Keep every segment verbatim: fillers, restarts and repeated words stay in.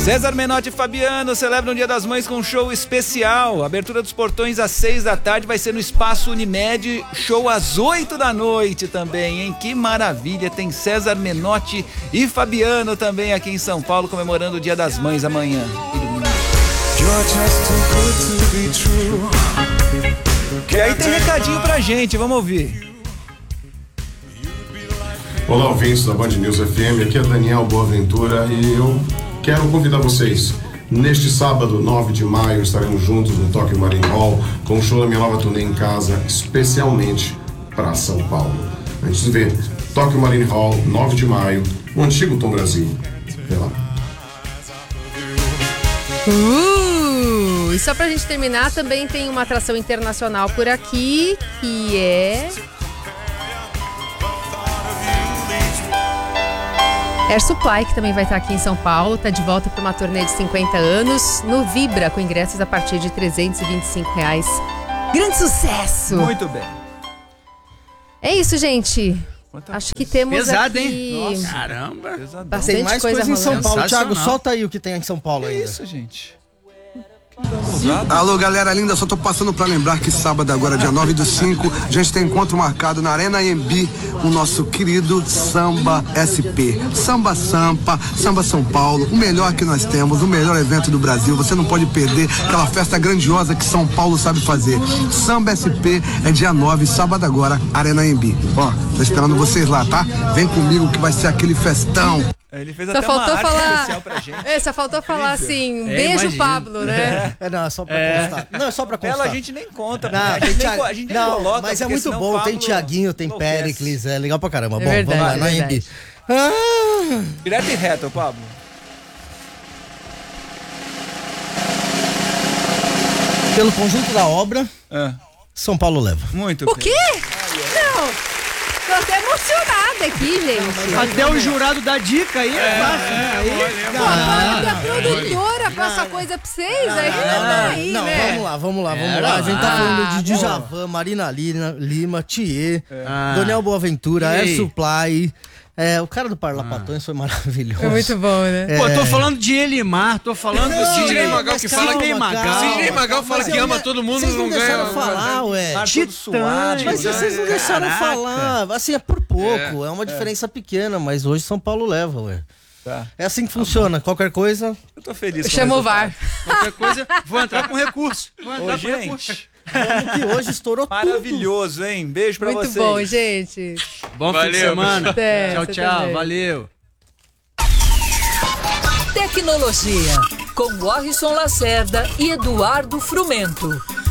César Menotti e Fabiano celebram o Dia das Mães com um show especial. Abertura dos portões às seis da tarde, vai ser no Espaço Unimed, show às oito da noite também, hein? Que maravilha, tem César Menotti e Fabiano também aqui em São Paulo, comemorando o Dia das Mães amanhã. E aí tem recadinho pra gente, vamos ouvir. Olá, ouvintes da Band News F M, aqui é Daniel Boaventura e eu quero convidar vocês. Neste sábado, nove de maio, estaremos juntos no Tóquio Marine Hall com o show da minha nova turnê em casa, especialmente para São Paulo. A gente se vê, Tóquio Marine Hall, nove de maio, no antigo Tom Brasil. Vê lá. Uh, e só pra gente terminar, também tem uma atração internacional por aqui, que é... Air Supply, que também vai estar aqui em São Paulo, está de volta para uma turnê de cinquenta anos no Vibra, com ingressos a partir de trezentos e vinte e cinco reais. Grande sucesso! Muito bem. É isso, gente. Quanta Acho coisa. que temos Pesado, aqui... hein? Nossa. Caramba. Pesadão. Bastante Tem mais coisa coisa, em São rolando. Paulo. Thiago, Sensacional. solta aí o que tem em São Paulo É ainda. isso, gente. Alô, galera linda, só tô passando pra lembrar que sábado agora, dia nove do cinco, a gente tem encontro marcado na Arena Anhembi, o nosso querido Samba S P. Samba Sampa, Samba São Paulo, o melhor que nós temos, o melhor evento do Brasil. Você não pode perder aquela festa grandiosa que São Paulo sabe fazer. Samba S P é dia nove, sábado agora, Arena Anhembi. Ó, tô esperando vocês lá, tá? Vem comigo que vai ser aquele festão. Ele fez Só até uma faltou arte falar. especial pra gente. É, só faltou falar assim, um É, beijo, imagino. Pablo, né? É, não, é só pra É. constar. Não, é só pra constar. Ela a gente nem conta, Não, a tem gente, nem, Thiago- co- a gente nem não, coloca. mas é porque muito senão bom. o Tem Pablo Tiaguinho, tem enlouquece. Péricles, é legal pra caramba. É Bom, verdade, vamos lá, na é Anhembi. verdade. Ah, Direto e reto, Pablo. pelo conjunto da obra, Ah, São Paulo leva. muito O bem. quê? Não! Tô até emocionada aqui, gente. Até o jurado dá dica aí. É, Pô, agora que a produtora passa coisa pra vocês, aí não tá aí, não, né? vamos lá, vamos lá, vamos Era lá. A gente tá lá. falando de Ah, Djavan, Marina Lima, Lima Thier, Ah. Daniel Boaventura, E Air aí? Supply. É, o cara do Parlapatões foi maravilhoso. Foi muito bom, né? Pô, tô falando de Elimar, tô falando Não, de Sidney Magal mas que calma, fala que Sidney Magal. Sidney Magal fala Mas que eu ama ia- todo mundo, Vocês não não ganha. deixaram falar, ué. Ar todo Titãs. suado, Mas né? vocês não deixaram Caraca. falar. Assim, é por pouco. É, uma diferença pequena, mas hoje São Paulo leva, ué. Tá. É assim que funciona. Qualquer coisa. Eu tô feliz com Chama o resultado. VAR. Qualquer coisa, vou entrar com recurso. Vou entrar Ô, com recurso. gente, Vamos que hoje estourou maravilhoso, hein? Beijo pra Muito vocês. bom, gente. Bom fim de Valeu, semana. É, Tchau, você tchau. também. Valeu. Tecnologia, com Warrison Lacerda e Eduardo Frumento.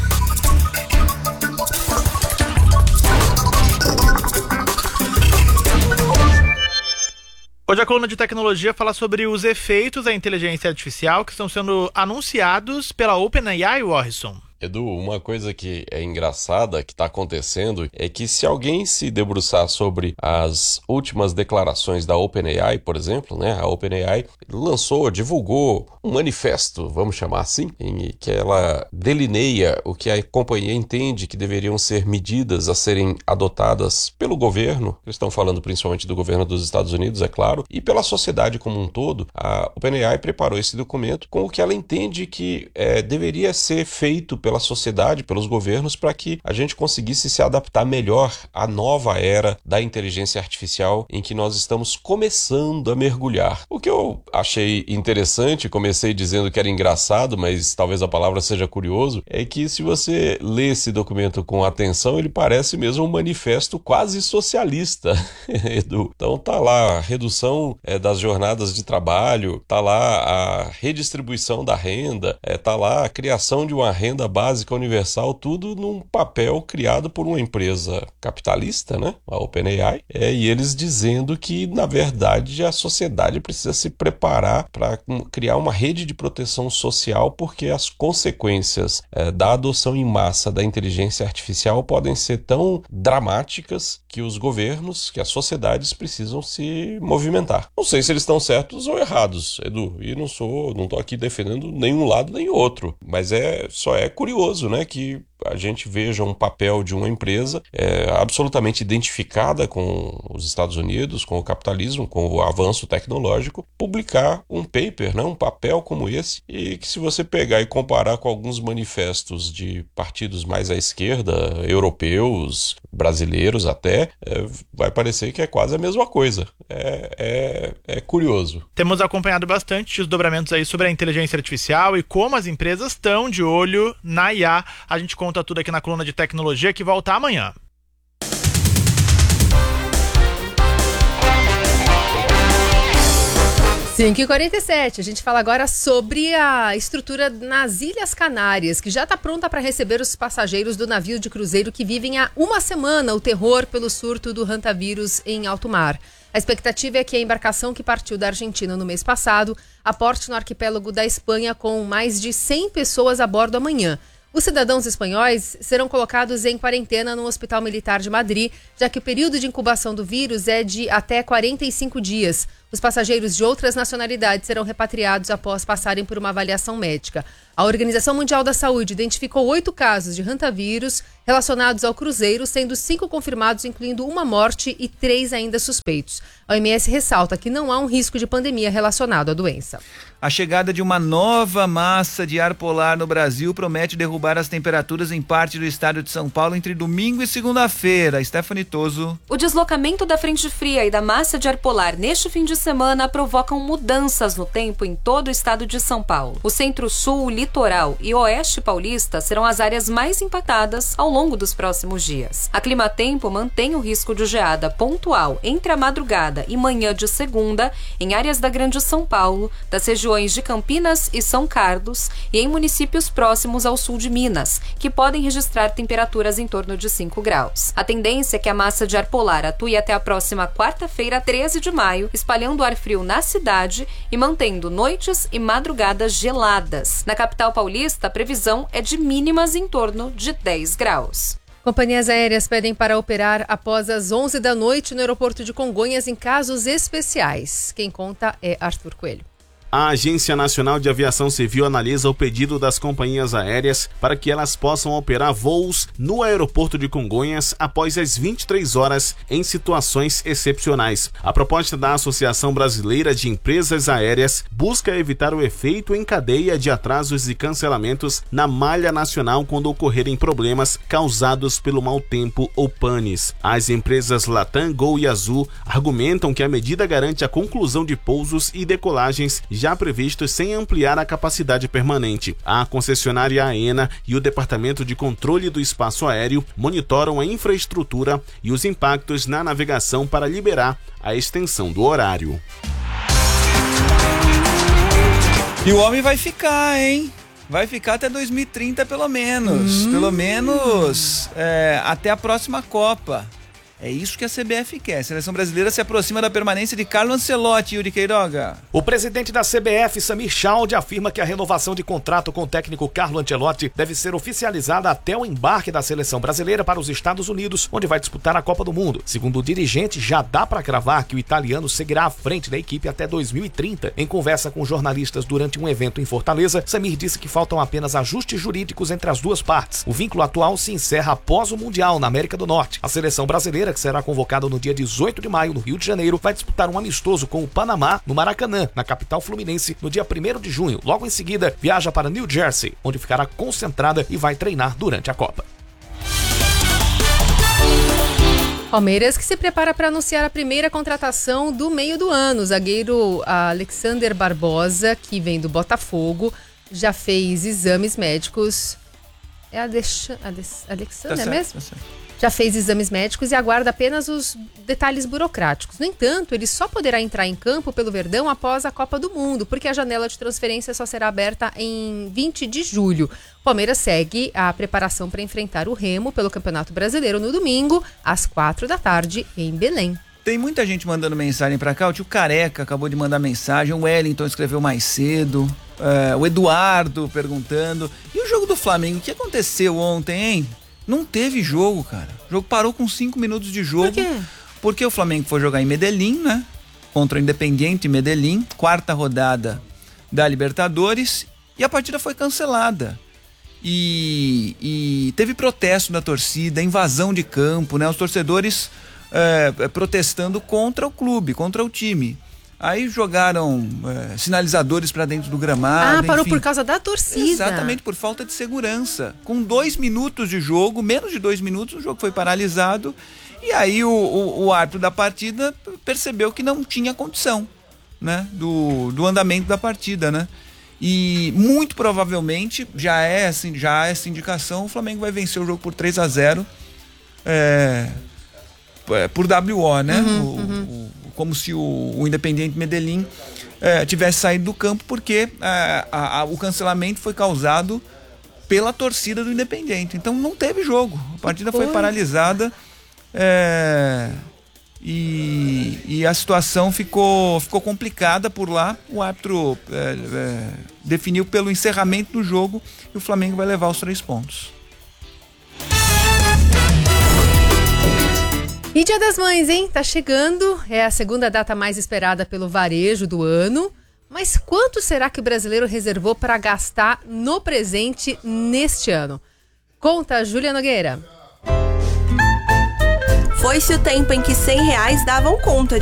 Hoje a coluna de tecnologia fala sobre os efeitos da inteligência artificial que estão sendo anunciados pela OpenAI, Warrison. Edu, uma coisa que é engraçada que está acontecendo é que se alguém se debruçar sobre as últimas declarações da OpenAI, por exemplo, né? A OpenAI lançou, divulgou um manifesto, vamos chamar assim, em que ela delineia o que a companhia entende que deveriam ser medidas a serem adotadas pelo governo, eles estão falando principalmente do governo dos Estados Unidos, é claro, e pela sociedade como um todo. A OpenAI preparou esse documento com o que ela entende que é, deveria ser feito pela sociedade, pelos governos, para que a gente conseguisse se adaptar melhor à nova era da inteligência artificial em que nós estamos começando a mergulhar. O que eu achei interessante, comecei dizendo que era engraçado, mas talvez a palavra seja curioso, é que se você lê esse documento com atenção, ele parece mesmo um manifesto quase socialista, Edu. Então tá lá a redução é, das jornadas de trabalho, tá lá a redistribuição da renda, é, tá lá a criação de uma renda básica universal, tudo num papel criado por uma empresa capitalista, né? A OpenAI, é, e eles dizendo que, na verdade, a sociedade precisa se preparar para criar uma rede de proteção social, porque as consequências é, da adoção em massa da inteligência artificial podem ser tão dramáticas que os governos, que as sociedades precisam se movimentar. Não sei se eles estão certos ou errados, Edu, e não sou, não tô aqui defendendo nenhum lado nem outro, mas é só é curioso, né, que a gente veja um papel de uma empresa é, absolutamente identificada com os Estados Unidos, com o capitalismo, com o avanço tecnológico, publicar um paper, né, um papel como esse, e que se você pegar e comparar com alguns manifestos de partidos mais à esquerda, europeus, brasileiros até, é, vai parecer que é quase a mesma coisa. É, é, é curioso. Temos acompanhado bastante os desdobramentos aí sobre a inteligência artificial e como as empresas estão de olho na I A. A gente conta tudo aqui na coluna de tecnologia que volta amanhã. cinco e quarenta e sete, a gente fala agora sobre a estrutura nas Ilhas Canárias, que já está pronta para receber os passageiros do navio de cruzeiro que vivem há uma semana o terror pelo surto do hantavírus em alto mar. A expectativa é que a embarcação que partiu da Argentina no mês passado aporte no arquipélago da Espanha com mais de cem pessoas a bordo amanhã. Os cidadãos espanhóis serão colocados em quarentena no Hospital Militar de Madrid, já que o período de incubação do vírus é de até quarenta e cinco dias. Os passageiros de outras nacionalidades serão repatriados após passarem por uma avaliação médica. A Organização Mundial da Saúde identificou oito casos de hantavírus relacionados ao cruzeiro, sendo cinco confirmados, incluindo uma morte e três ainda suspeitos. A O M S ressalta que não há um risco de pandemia relacionado à doença. A chegada de uma nova massa de ar polar no Brasil promete derrubar as temperaturas em parte do estado de São Paulo entre domingo e segunda-feira. Stephanie Toso. O deslocamento da frente fria e da massa de ar polar neste fim de semana provocam mudanças no tempo em todo o estado de São Paulo. O centro-sul, litoral e oeste paulista serão as áreas mais impactadas ao longo dos próximos dias. A Climatempo mantém o risco de geada pontual entre a madrugada e manhã de segunda em áreas da Grande São Paulo, das regiões de Campinas e São Carlos e em municípios próximos ao sul de Minas, que podem registrar temperaturas em torno de cinco graus. A tendência é que a massa de ar polar atue até a próxima quarta-feira, treze de maio, espalhando ar frio na cidade e mantendo noites e madrugadas geladas. Na capital paulista, a previsão é de mínimas em torno de dez graus. Companhias aéreas pedem para operar após as onze da noite no aeroporto de Congonhas em casos especiais. Quem conta é Arthur Coelho. A Agência Nacional de Aviação Civil analisa o pedido das companhias aéreas para que elas possam operar voos no aeroporto de Congonhas após as vinte e três horas em situações excepcionais. A proposta da Associação Brasileira de Empresas Aéreas busca evitar o efeito em cadeia de atrasos e cancelamentos na malha nacional quando ocorrerem problemas causados pelo mau tempo ou panes. As empresas Latam, Gol e Azul argumentam que a medida garante a conclusão de pousos e decolagens já previstos sem ampliar a capacidade permanente. A concessionária AENA e o Departamento de Controle do Espaço Aéreo monitoram a infraestrutura e os impactos na navegação para liberar a extensão do horário. E o homem vai ficar, hein? Vai ficar até dois mil e trinta pelo menos. Hum. Pelo menos é, até a próxima Copa. É isso que a C B F quer. A seleção brasileira se aproxima da permanência de Carlo Ancelotti, Yuri Queiroga. O presidente da C B F, Samir Chaldi, afirma que a renovação de contrato com o técnico Carlo Ancelotti deve ser oficializada até o embarque da seleção brasileira para os Estados Unidos, onde vai disputar a Copa do Mundo. Segundo o dirigente, já dá para cravar que o italiano seguirá à frente da equipe até dois mil e trinta. Em conversa com jornalistas durante um evento em Fortaleza, Samir disse que faltam apenas ajustes jurídicos entre as duas partes. O vínculo atual se encerra após o Mundial na América do Norte. A seleção brasileira, que será convocada no dia dezoito de maio no Rio de Janeiro, vai disputar um amistoso com o Panamá no Maracanã, na capital fluminense, no dia primeiro de junho. Logo em seguida, viaja para New Jersey, onde ficará concentrada e vai treinar durante a Copa. Palmeiras que se prepara para anunciar a primeira contratação do meio do ano. O zagueiro Alexander Barbosa, que vem do Botafogo, já fez exames médicos. É a Desch... Alexander, tá é mesmo? Tá já fez exames médicos e aguarda apenas os detalhes burocráticos. No entanto, ele só poderá entrar em campo pelo Verdão após a Copa do Mundo, porque a janela de transferência só será aberta em vinte de julho. O Palmeiras segue a preparação para enfrentar o Remo pelo Campeonato Brasileiro no domingo, às quatro da tarde, em Belém. Tem muita gente mandando mensagem pra cá. O tio Careca acabou de mandar mensagem. O Wellington escreveu mais cedo. Uh, o Eduardo perguntando. E o jogo do Flamengo? O que aconteceu ontem, hein? Não teve jogo, cara. O jogo parou com cinco minutos de jogo. Por quê? Porque o Flamengo foi jogar em Medellín, né? Contra o Independiente Medellín. Quarta rodada da Libertadores. E a partida foi cancelada. e, e teve protesto da torcida, invasão de campo, né? Os torcedores é, protestando contra o clube, contra o time. Aí jogaram é, sinalizadores para dentro do gramado. Ah, parou enfim. Por causa da torcida. Exatamente, por falta de segurança. Com dois minutos de jogo, menos de dois minutos, o jogo foi paralisado. E aí o, o, o árbitro da partida percebeu que não tinha condição, né, do, do andamento da partida, né? E muito provavelmente, já é, assim, já é essa indicação, o Flamengo vai vencer o jogo por três a zero é, por W O, né? Uhum, o, uhum. o, como se o, o Independiente Medellín é, tivesse saído do campo, porque é, a, a, o cancelamento foi causado pela torcida do Independiente. Então não teve jogo, a partida foi, foi paralisada é, e, e a situação ficou, ficou complicada por lá. O árbitro é, é, definiu pelo encerramento do jogo e o Flamengo vai levar os três pontos. E Dia das Mães, hein? Tá chegando, é a segunda data mais esperada pelo varejo do ano. Mas quanto será que o brasileiro reservou para gastar no presente neste ano? Conta, Júlia Nogueira. Foi-se o tempo em que cem reais davam conta